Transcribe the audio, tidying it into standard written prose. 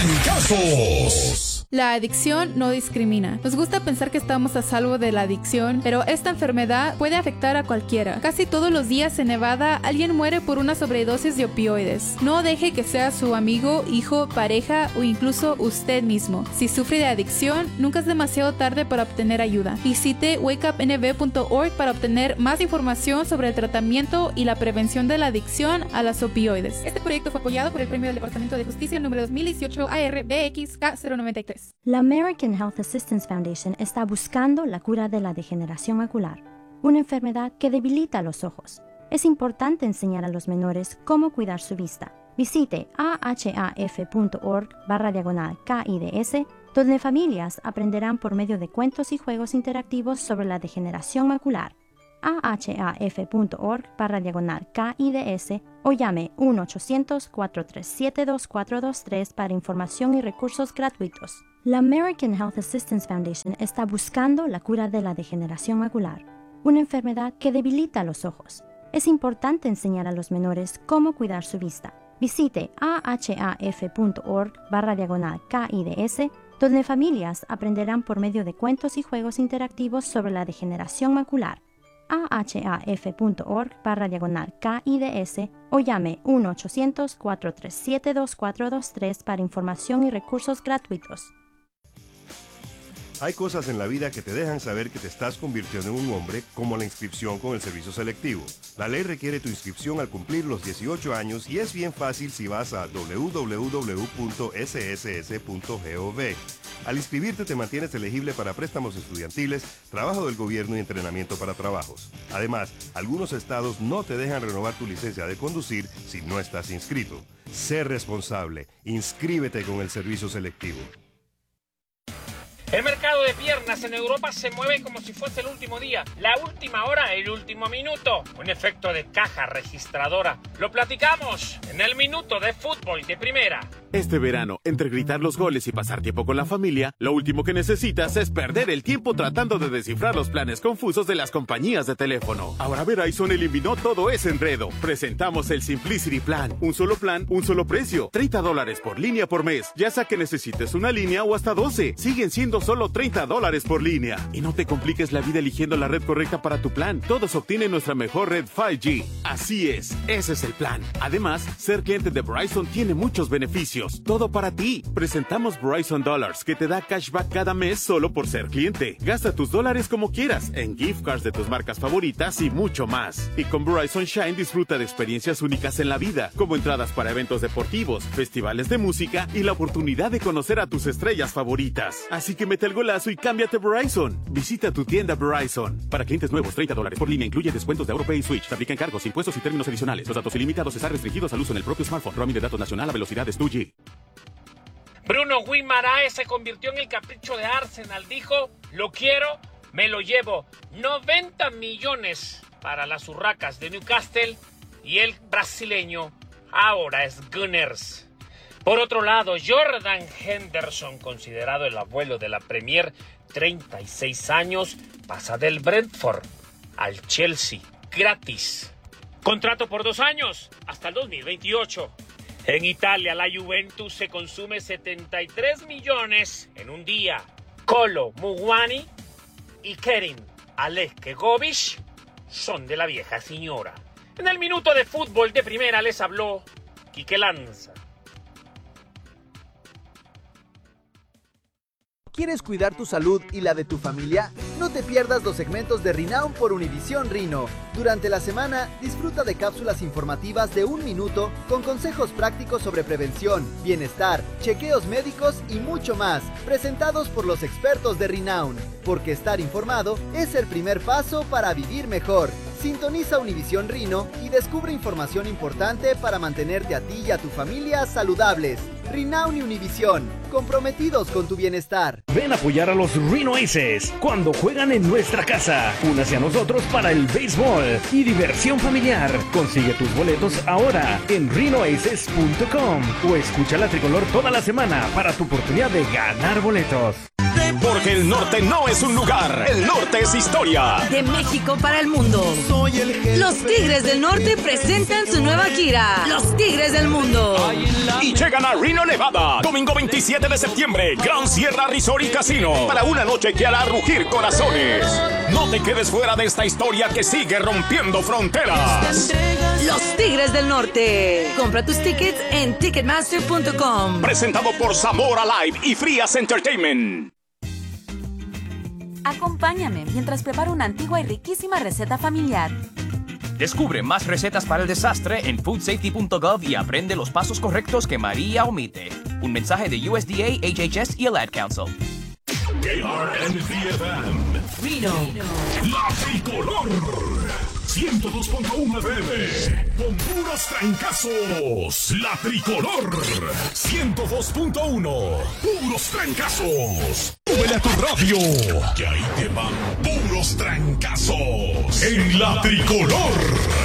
Trancazos. La adicción no discrimina. Nos gusta pensar que estamos a salvo de la adicción, pero esta enfermedad puede afectar a cualquiera. Casi todos los días en Nevada alguien muere por una sobredosis de opioides. No deje que sea su amigo, hijo, pareja o incluso usted mismo. Si sufre de adicción, nunca es demasiado tarde para obtener ayuda. Visite wakeupnv.org para obtener más información sobre el tratamiento y la prevención de la adicción a las opioides. Este proyecto fue apoyado por el Premio del Departamento de Justicia número 2018 ARBXK093. La American Health Assistance Foundation está buscando la cura de la degeneración macular, una enfermedad que debilita los ojos. Es importante enseñar a los menores cómo cuidar su vista. Visite ahaf.org/KIDS, donde familias aprenderán por medio de cuentos y juegos interactivos sobre la degeneración macular. ahaf.org/KIDS o llame 1-800-437-2423 para información y recursos gratuitos. La American Health Assistance Foundation está buscando la cura de la degeneración macular, una enfermedad que debilita los ojos. Es importante enseñar a los menores cómo cuidar su vista. Visite ahaf.org/KIDS, donde familias aprenderán por medio de cuentos y juegos interactivos sobre la degeneración macular. ahaf.org/KIDS o llame 1-800-437-2423 para información y recursos gratuitos. Hay cosas en la vida que te dejan saber que te estás convirtiendo en un hombre, como la inscripción con el servicio selectivo. La ley requiere tu inscripción al cumplir los 18 años y es bien fácil si vas a www.sss.gov. Al inscribirte te mantienes elegible para préstamos estudiantiles, trabajo del gobierno y entrenamiento para trabajos. Además, algunos estados no te dejan renovar tu licencia de conducir si no estás inscrito. Sé responsable. Inscríbete con el servicio selectivo. El mercado de piernas en Europa se mueve como si fuese el último día, la última hora, el último minuto. Un efecto de caja registradora. Lo platicamos en el Minuto de Fútbol de Primera. Este verano, entre gritar los goles y pasar tiempo con la familia, lo último que necesitas es perder el tiempo tratando de descifrar los planes confusos de las compañías de teléfono. Ahora Verizon eliminó todo ese enredo. Presentamos el Simplicity Plan. Un solo plan, un solo precio. $30 por línea por mes. Ya sea que necesites una línea o hasta 12. Siguen siendo solo $30 por línea. Y no te compliques la vida eligiendo la red correcta para tu plan. Todos obtienen nuestra mejor red 5G. Así es, ese es el plan. Además, ser cliente de Verizon tiene muchos beneficios. Todo para ti. Presentamos Verizon Dollars, que te da cashback cada mes solo por ser cliente. Gasta tus dólares como quieras, en gift cards de tus marcas favoritas y mucho más. Y con Verizon Shine disfruta de experiencias únicas en la vida, como entradas para eventos deportivos, festivales de música y la oportunidad de conocer a tus estrellas favoritas. Así que mete el golazo y cámbiate a Verizon. Visita tu tienda Verizon. Para clientes nuevos, $30 por línea. Incluye descuentos de AutoPay y Switch. Se aplican cargos, impuestos y términos adicionales. Los datos ilimitados están restringidos al uso en el propio smartphone. Roaming de datos nacional a velocidades 2G. Bruno Guimaraes se convirtió en el capricho de Arsenal. Dijo, lo quiero, me lo llevo. 90 millones para las urracas de Newcastle y el brasileño ahora es Gunners. Por otro lado, Jordan Henderson, considerado el abuelo de la Premier, 36 años, pasa del Brentford al Chelsea, gratis. Contrato por 2 años, hasta el 2028. En Italia, la Juventus se consume 73 millones en un día. Kolo Muani y Kerim Alekegovic son de la vieja señora. En el Minuto de Fútbol de Primera les habló Quique Lanza. ¿Quieres cuidar tu salud y la de tu familia? No te pierdas los segmentos de Renown por Univisión Rino. Durante la semana, disfruta de cápsulas informativas de 1 minuto con consejos prácticos sobre prevención, bienestar, chequeos médicos y mucho más, presentados por los expertos de Renown. Porque estar informado es el primer paso para vivir mejor. Sintoniza Univisión Rino y descubre información importante para mantenerte a ti y a tu familia saludables. Renown y Univisión, comprometidos con tu bienestar. Ven a apoyar a los Reno Aces cuando juegan en nuestra casa. Únase a nosotros para el béisbol y diversión familiar. Consigue tus boletos ahora en renoaces.com o escucha la tricolor toda la semana para tu oportunidad de ganar boletos. Porque el norte no es un lugar, el norte es historia. De México para el mundo. Los Tigres del Norte presentan su nueva gira, Los Tigres del Mundo. Y y llegan a Reno, Nevada. Domingo 27 de septiembre, Grand Sierra Resort y Casino. Para una noche que hará rugir corazones. No te quedes fuera de esta historia que sigue rompiendo fronteras. Los Tigres del Norte. Compra tus tickets en Ticketmaster.com. Presentado por Zamora Live y Frias Entertainment. Acompáñame mientras preparo una antigua y riquísima receta familiar. Descubre más recetas para el desastre en foodsafety.gov y aprende los pasos correctos que María omite. Un mensaje de USDA, HHS y el Ad Council. KRNC-FM Reno. La Tricolor 102.1 FM con puros trancazos. La Tricolor 102.1 puros trancazos. Súbele a tu radio que ahí te van puros trancazos en La Tricolor.